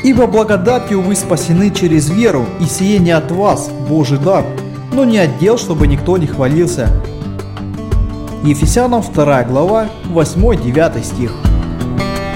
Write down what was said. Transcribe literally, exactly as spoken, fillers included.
Ибо благодатью вы спасены через веру, и сие не от вас, Божий дар, но не от дел, чтобы никто не хвалился». Ефесянам вторая глава, восьмой-девятый стих.